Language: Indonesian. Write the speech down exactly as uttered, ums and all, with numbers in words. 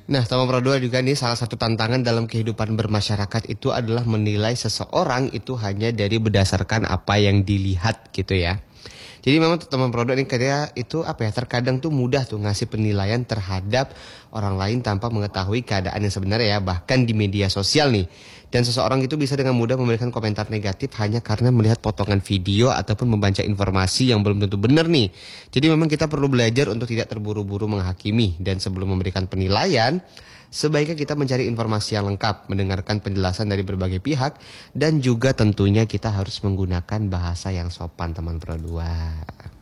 Nah, teman Pro dua juga nih salah satu tantangan dalam kehidupan bermasyarakat itu adalah menilai seseorang itu hanya dari berdasarkan apa yang dilihat gitu ya. Jadi memang teman Pro dua ini kayak itu apa ya, terkadang tuh mudah tuh ngasih penilaian terhadap orang lain tanpa mengetahui keadaan yang sebenarnya ya, bahkan di media sosial nih. Dan seseorang itu bisa dengan mudah memberikan komentar negatif hanya karena melihat potongan video ataupun membaca informasi yang belum tentu benar nih. Jadi memang kita perlu belajar untuk tidak terburu-buru menghakimi, dan sebelum memberikan penilaian, sebaiknya kita mencari informasi yang lengkap, mendengarkan penjelasan dari berbagai pihak, dan juga tentunya kita harus menggunakan bahasa yang sopan teman Pro dua.